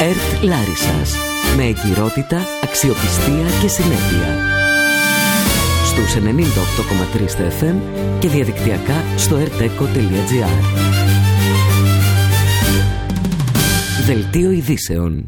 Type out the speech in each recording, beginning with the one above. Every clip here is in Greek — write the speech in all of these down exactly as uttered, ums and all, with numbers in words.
ΕΡΤ Λάρισσας. Με εγκυρότητα, αξιοπιστία και συνέπεια. Στους ενενήντα οκτώ κόμμα τρία στα εφ εμ και διαδικτυακά στο ερτέκο τελεία τζι άρ. Δελτίο ειδήσεων.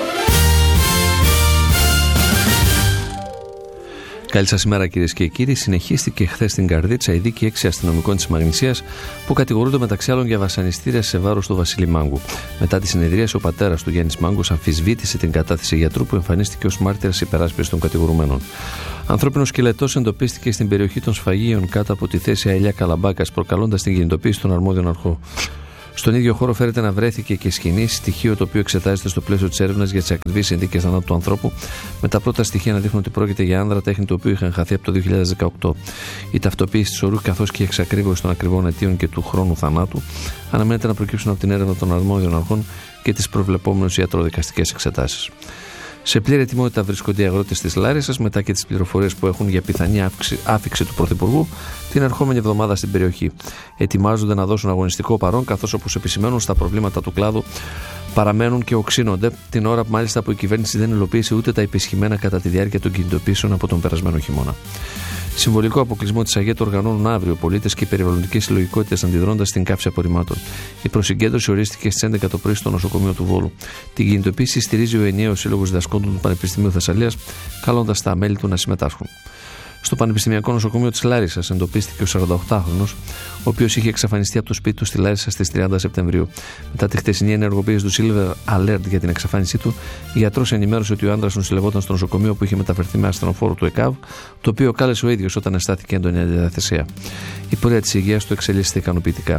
Καλή σας ημέρα, κυρίες και κύριοι. Συνεχίστηκε χθες στην Καρδίτσα η δίκη έξι αστυνομικών της Μαγνησίας που κατηγορούνται μεταξύ άλλων για βασανιστήρια σε βάρος του Βασίλη Μάγκου. Μετά τη συνεδρίαση, ο πατέρας του Γιάννης Μάγκους αμφισβήτησε την κατάθεση γιατρού που εμφανίστηκε ως μάρτυρας υπεράσπισης των κατηγορουμένων. Ανθρώπινος σκελετός εντοπίστηκε στην περιοχή των Σφαγίων κάτω από τη θέση Αηλιά Καλαμπάκας, προκαλώντας την κινητοποίηση των αρμόδιων αρχών. Στον ίδιο χώρο φέρεται να βρέθηκε και σκηνή, στοιχείο το οποίο εξετάζεται στο πλαίσιο της έρευνας για τις ακριβείς συνθήκες θανάτου του ανθρώπου, με τα πρώτα στοιχεία να δείχνουν ότι πρόκειται για άνδρα, τέχνη του οποίου είχαν χαθεί από το δύο χιλιάδες δεκαοκτώ. Η ταυτοποίηση της ορού καθώς και η εξακρίβωση των ακριβών αιτίων και του χρόνου θανάτου αναμένεται να προκύψουν από την έρευνα των αρμόδιων αρχών και τις προβλεπόμενες ιατροδικαστικές εξετάσεις. Σε πλήρη ετοιμότητα βρίσκονται οι αγρότες της Λάρισσας μετά και τις πληροφορίες που έχουν για πιθανή άφιξη του Πρωθυπουργού την ερχόμενη εβδομάδα στην περιοχή. Ετοιμάζονται να δώσουν αγωνιστικό παρόν, καθώς όπως επισημαίνουν στα προβλήματα του κλάδου παραμένουν και οξύνονται, την ώρα μάλιστα που η κυβέρνηση δεν υλοποίησε ούτε τα υπεσχημένα κατά τη διάρκεια των κινητοποιήσεων από τον περασμένο χειμώνα. Συμβολικό αποκλεισμό της ΑΓΕ το οργανώνουν αύριο πολίτες και οι περιβαλλοντικές συλλογικότητες αντιδρώντας στην κάψη απορριμμάτων. Η προσυγκέντρωση ορίστηκε στις έντεκα το πρωί στο νοσοκομείο του Βόλου. Την κινητοποίηση στηρίζει ο ενιαίος Σύλλογος Διδασκόντων του Πανεπιστημίου Θεσσαλίας, καλώντας τα μέλη του να συμμετάσχουν. Στο Πανεπιστημιακό Νοσοκομείο της Λάρισσας εντοπίστηκε ο σαρανταοκτάχρονος, ο οποίος είχε εξαφανιστεί από το σπίτι του στη Λάρισα στις τριάντα Σεπτεμβρίου. Μετά τη χτεσινή ενεργοποίηση του Silver Alert για την εξαφάνισή του, η γιατρός ενημέρωσε ότι ο άντρας τον συλλεγόταν στο νοσοκομείο που είχε μεταφερθεί με ασθενοφόρο του ΕΚΑΒ, το οποίο κάλεσε ο ίδιος όταν αισθάνθηκε έντονη αντιδιαθεσία. Η πορεία της υγείας του εξελίσσεται ικανοποιητικά.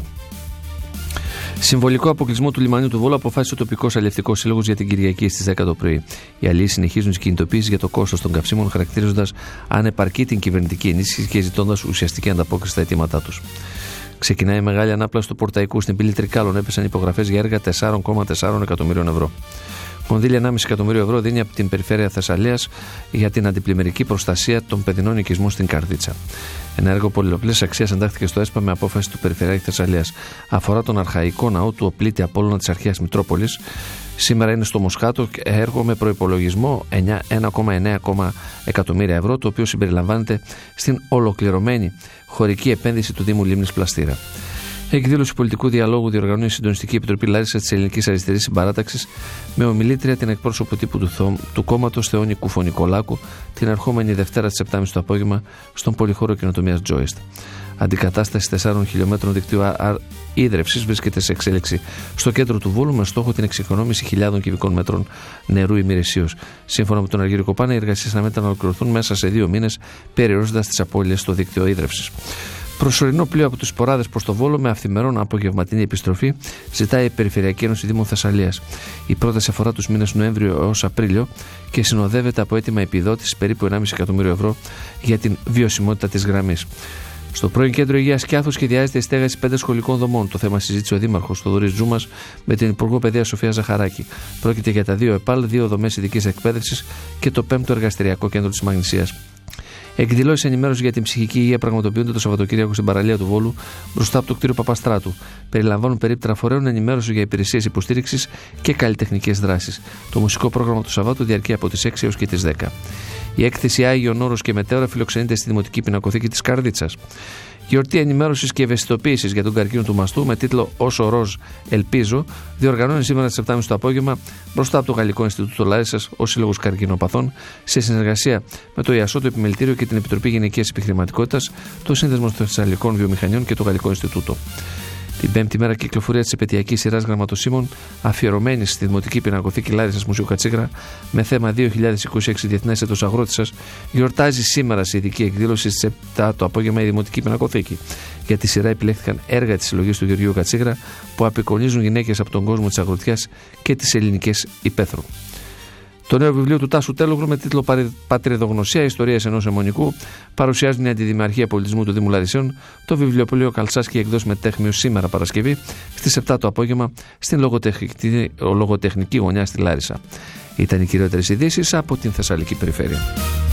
Συμβολικό αποκλεισμό του λιμανιού του Βόλου αποφάσισε ο τοπικός αλλιευτικός σύλλογος για την Κυριακή στις δέκα το πρωί. Οι αλλιείς συνεχίζουν τις κινητοποιήσεις για το κόστος των καυσίμων, χαρακτηρίζοντας ανεπαρκή την κυβερνητική ενίσχυση και ζητώντας ουσιαστική ανταπόκριση στα αιτήματά τους. Ξεκινάει η μεγάλη ανάπλαση του Πορταϊκού. Στην πύλη Τρικάλων έπεσαν υπογραφές για έργα τέσσερα κόμμα τέσσερα εκατομμυρίων ευρώ. Κονδύλια ενάμιση εκατομμύριο ευρώ δίνει από την περιφέρεια Θεσσαλίας για την αντιπλημμυρική προστασία των παιδινών οικισμών στην Καρδίτσα. Ένα έργο πολυπλοκής αξίας εντάχθηκε στο ΕΣΠΑ με απόφαση του Περιφερειάρχη Θεσσαλίας. Αφορά τον αρχαϊκό ναό του Οπλίτη Απόλλωνα της αρχαίας Μητρόπολης. Σήμερα είναι στο Μοσχάτο έργο με προϋπολογισμό ένα κόμμα εννέα εκατομμύρια ευρώ, το οποίο συμπεριλαμβάνεται στην ολοκληρωμένη χωρική επένδυση του Δήμου Λίμνης Πλαστήρα. Εκδήλωση πολιτικού διαλόγου διοργανώνει η Συντονιστική Επιτροπή Λάρισσας της Ελληνικής Αριστερής Συμπαράταξης με ομιλήτρια την εκπρόσωπο τύπου του, Θο... του κόμματος Θεόνη Κουφονικολάκου την ερχόμενη Δευτέρα στις επτά και μισή το απόγευμα στον πολυχώρο καινοτομίας Joist. Αντικατάσταση τεσσάρων χιλιόμετρων δικτύου ίδρευσης βρίσκεται σε εξέλιξη στο κέντρο του Βόλου με στόχο την εξοικονόμηση χιλιάδων κυβικών μέτρων νερού ημερησίως. Σύμφωνα με τον Αργύριο Κοπάνα, οι εργασίες αναμένεται να ολοκληρωθούν μέσα σε δύο μήνες, περιορίζοντας τις απώλειες στο δίκτυο ίδρευσης. Προσωρινό πλοίο από τους Σποράδες προς το Βόλο με αυθημερών απογευματινή επιστροφή ζητάει η Περιφερειακή Ένωση Δήμων Θεσσαλίας. Η πρόταση αφορά τους μήνες Νοέμβριο έως Απρίλιο και συνοδεύεται από αίτημα επιδότησης περίπου ενάμιση εκατομμύριο ευρώ για την βιωσιμότητα της γραμμής. Στο πρώην Κέντρο Υγείας Κιάθου σχεδιάζεται η στέγαση πέντε σχολικών δομών. Το θέμα συζήτησε ο Δήμαρχος Θοδωρής Τζούμας με την Υπουργό Παιδείας Σοφία Ζαχαράκη. Πρόκειται για τα δύο ΕΠΑΛ, δύο δομές ειδικής εκπαίδευσης και το πέμπτο εργαστηριακό κέντρο της Μαγνησίας. Εκδηλώσεις ενημέρωση για την ψυχική υγεία πραγματοποιούνται το Σαββατοκύριακο στην παραλία του Βόλου, μπροστά από το κτίριο Παπαστράτου. Περιλαμβάνουν περίπτερα φορέων, ενημέρωση για υπηρεσίες υποστήριξης και καλλιτεχνικές δράσεις. Το μουσικό πρόγραμμα του Σαββάτου διαρκεί από τις έξι έως και τις δέκα. Η έκθεση Άγιον Όρος και Μετέωρα φιλοξενείται στη Δημοτική Πινακοθήκη της Καρδίτσας. Γιορτή ενημέρωσης και ευαισθητοποίησης για τον καρκίνο του μαστού με τίτλο Όσο Ροζ Ελπίζω διοργανώνει σήμερα στις επτά και μισή το απόγευμα μπροστά από το Γαλλικό Ινστιτούτο Λάρισσας ο Σύλλογος Καρκινοπαθών σε συνεργασία με το ΙΑΣΟ, το Επιμελητήριο και την Επιτροπή Γυναικείας Επιχειρηματικότητας, το Σύνδεσμο Θεσσαλικών Βιομηχανιών και το Γαλλικό Ινστιτούτο. Την πέμπτη μέρα κυκλοφορία της επαιτειακής σειράς γραμματοσύμων αφιερωμένης στη Δημοτική Πινακοθήκη Λάρισσας Μουσείου Κατσίγρα με θέμα δύο χιλιάδες είκοσι έξι Διεθνές Έτος Αγρότισσας γιορτάζει σήμερα σε ειδική εκδήλωση στις επτά το απόγευμα η Δημοτική Πινακοθήκη. Για τη σειρά επιλέχθηκαν έργα της συλλογής του Γεωργίου Κατσίγρα που απεικονίζουν γυναίκες από τον κόσμο της αγροτιάς και τις ελληνικές υπαίθρου. Το νέο βιβλίο του Τάσου Τέλογλου με τίτλο Πατριδογνωσία, Ιστορίες ενός Αιμονικού παρουσιάζουν η Αντιδημαρχία Πολιτισμού του Δήμου Λαρισαίων, το βιβλιοπωλείο Καλσάς και η εκδόση Μετέχμιο σήμερα Παρασκευή στις επτά το απόγευμα στην λογοτεχνική, λογοτεχνική γωνιά στη Λάρισα. Ήταν οι κυριότερες ειδήσεις από την Θεσσαλική Περιφέρεια.